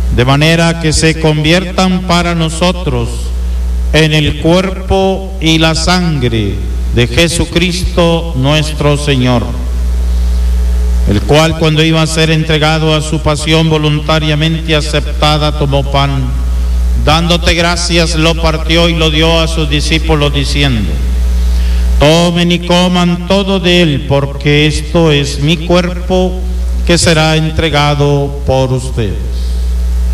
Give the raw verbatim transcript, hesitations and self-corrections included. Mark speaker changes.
Speaker 1: de manera que se conviertan para nosotros en el cuerpo y la sangre de Jesucristo nuestro Señor, el cual, cuando iba a ser entregado a su pasión voluntariamente aceptada, tomó pan, dándote gracias, lo partió y lo dio a sus discípulos diciendo: tomen y coman todo de él, porque esto es mi cuerpo que será entregado por ustedes.